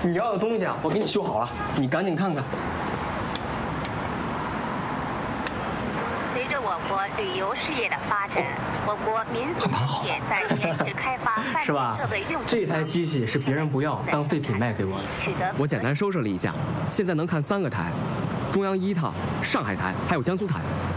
你要的东西啊，我给你修好了，你赶紧看看。 随着我国旅游事业的发展，我国民族企业在研制开发范围设备用。 这台机器是别人不要，当废品卖给我的。 我简单收拾了一下，现在能看3个台，中央1套、上海台还有江苏台。